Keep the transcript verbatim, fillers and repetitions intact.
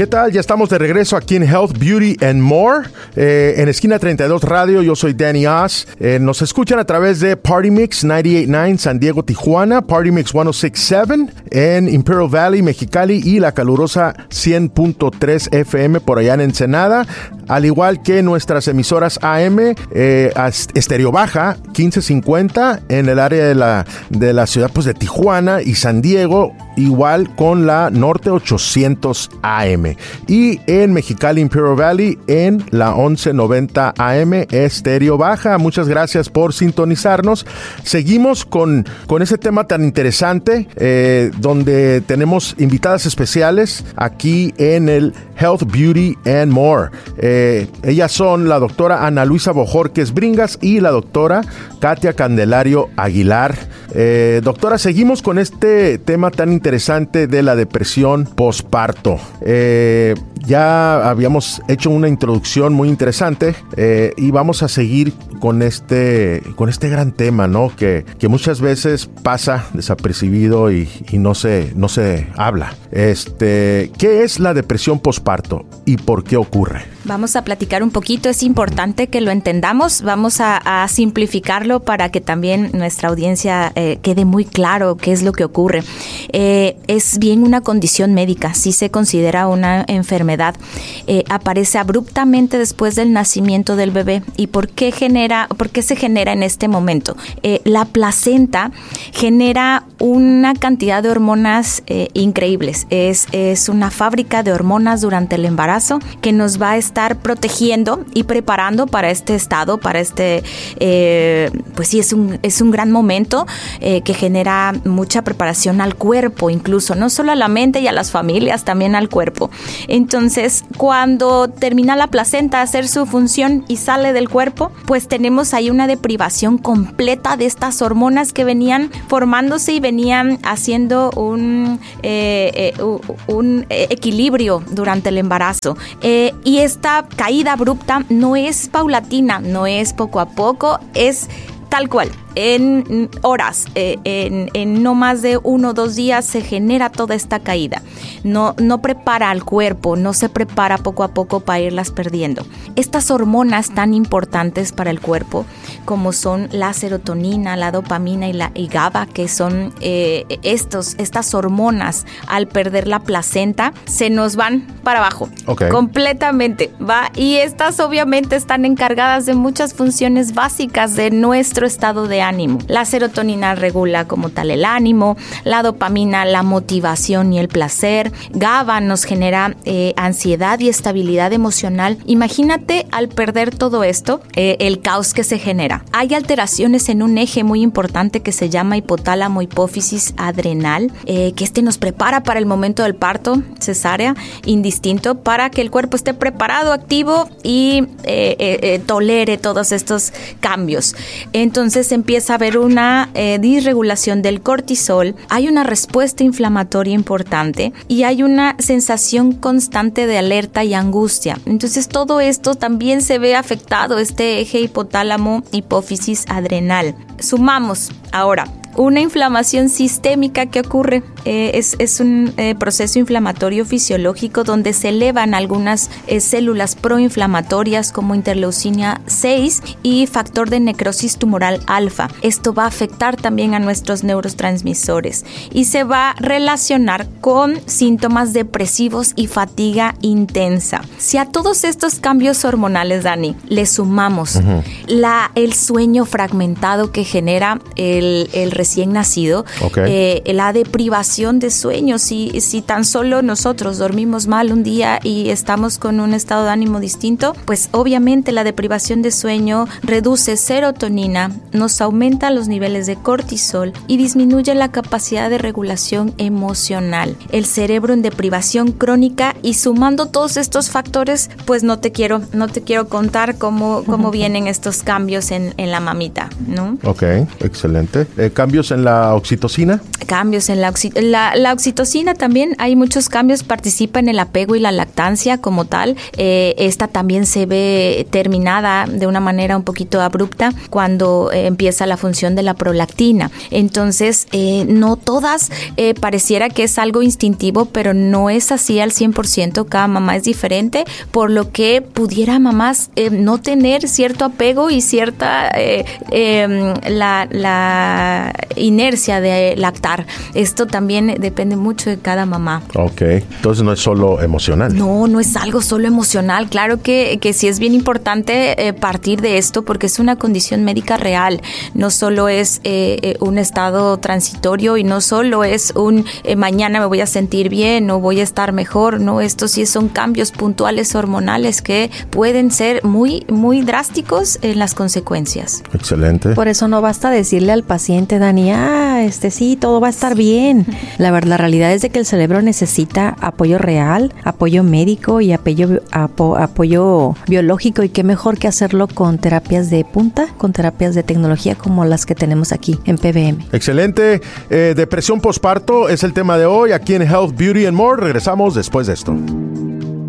¿Qué tal? Ya estamos de regreso aquí en Health, Beauty and More, eh, en Esquina treinta y dos Radio. Yo soy Danny Oz. Eh, nos escuchan a través de Party Mix noventa y ocho punto nueve San Diego, Tijuana, Party Mix ciento sesenta y siete en Imperial Valley, Mexicali, y la calurosa cien punto tres F M por allá en Ensenada, al igual que nuestras emisoras A M, eh, Estéreo Baja quince cincuenta en el área de la, de la ciudad pues, de Tijuana y San Diego, igual con la Norte ochocientos A M, y en Mexicali, Imperial Valley, en la once noventa A M Estéreo Baja. Muchas gracias por sintonizarnos. Seguimos con, con ese tema tan interesante, eh, donde tenemos invitadas especiales aquí en el Health, Beauty and More. Eh, ellas son la doctora Ana Luisa Bojorquez Bringas y la doctora Katia Candelario Aguilar. Eh, doctora, seguimos con este tema tan interesante de la depresión posparto. Eh, ya habíamos hecho una introducción muy interesante, eh, y vamos a seguir con este, con este gran tema, ¿no? Que, que muchas veces pasa desapercibido y, y no se, no se habla. Este, ¿qué es la depresión posparto y por qué ocurre? Vamos a platicar un poquito, es importante que lo entendamos, vamos a, a simplificarlo para que también nuestra audiencia eh, quede muy claro qué es lo que ocurre. Eh, es bien una condición médica, sí se considera una enfermedad, eh, aparece abruptamente después del nacimiento del bebé. ¿Y por qué genera, por qué se genera en este momento? Eh, la placenta genera una cantidad de hormonas eh, increíbles, es, es una fábrica de hormonas durante el embarazo que nos va a estar protegiendo y preparando para este estado, para este, eh, pues sí, es un, es un gran momento eh, que genera mucha preparación al cuerpo, incluso, no solo a la mente y a las familias, también al cuerpo. Entonces, cuando termina la placenta a hacer su función y sale del cuerpo, pues tenemos ahí una deprivación completa de estas hormonas que venían formándose y venían haciendo un, eh, eh, un equilibrio durante el embarazo. Eh, y esta caída abrupta no es paulatina, no es poco a poco, es tal cual. En horas, eh, en, en no más de uno o dos días se genera toda esta caída. No, no prepara al cuerpo, no se prepara poco a poco para irlas perdiendo. Estas hormonas tan importantes para el cuerpo, como son la serotonina, la dopamina y la y GABA, que son eh, estos, estas hormonas, al perder la placenta, se nos van para abajo. Okay. Completamente, ¿va? Y estas obviamente están encargadas de muchas funciones básicas de nuestro estado de ánimo. La serotonina regula como tal el ánimo, la dopamina la motivación y el placer, GABA nos genera eh, ansiedad y estabilidad emocional. Imagínate al perder todo esto, eh, el caos que se genera. Hay alteraciones en un eje muy importante que se llama hipotálamo hipófisis adrenal, eh, que este nos prepara para el momento del parto, cesárea, indistinto, para que el cuerpo esté preparado, activo y eh, eh, eh, tolere todos estos cambios. Entonces empieza a haber una eh, disregulación del cortisol, hay una respuesta inflamatoria importante y hay una sensación constante de alerta y angustia. Entonces todo esto también se ve afectado, este eje hipotálamo hipófisis adrenal. Sumamos ahora una inflamación sistémica que ocurre, eh, es, es un eh, proceso inflamatorio fisiológico donde se elevan algunas eh, células proinflamatorias como interleucina seis y factor de necrosis tumoral alfa. Esto va a afectar también a nuestros neurotransmisores y se va a relacionar con síntomas depresivos y fatiga intensa. Si a todos estos cambios hormonales, Dani, le sumamos uh-huh. la, el sueño fragmentado que genera el, el recién nacido, okay. eh, la deprivación de sueño, si, si tan solo nosotros dormimos mal un día y estamos con un estado de ánimo distinto, pues obviamente la deprivación de sueño reduce serotonina, nos aumenta los niveles de cortisol y disminuye la capacidad de regulación emocional. El cerebro en deprivación crónica y sumando todos estos factores, pues no te quiero, no te quiero contar cómo, cómo vienen estos cambios en, en la mamita, ¿no? Ok, excelente. Eh, cambios en la oxitocina. Cambios en la, oxi- la, la oxitocina también, hay muchos cambios, participa en el apego y la lactancia como tal. Eh, esta también se ve terminada de una manera un poquito abrupta cuando eh, empieza la función de la prolactina. Entonces, eh, no todas, eh, pareciera que es algo instintivo, pero no es así al cien por ciento. Cada mamá es diferente, por lo que pudiera mamás eh, no tener cierto apego y cierta eh, eh, la, la inercia de lactar. Esto también depende mucho de cada mamá. Ok, entonces no es solo emocional. No, no es algo solo emocional. Claro que, que sí es bien importante eh, partir de esto porque es una condición médica real. No solo es eh, eh, un estado transitorio y no solo es un eh, mañana me voy a sentir bien o voy a estar mejor. No, esto sí son cambios puntuales hormonales que pueden ser muy, muy drásticos en las consecuencias. Excelente. Por eso no basta decirle al paciente, Dani, ah, este sí, todo va a estar bien. La verdad, la realidad es de que el cerebro necesita apoyo real, apoyo médico y apoyo, apo, apoyo biológico, y qué mejor que hacerlo con terapias de punta, con terapias de tecnología como las que tenemos aquí en P B M. Excelente. Eh, depresión posparto es el tema de hoy aquí en Health, Beauty and More. Regresamos después de esto.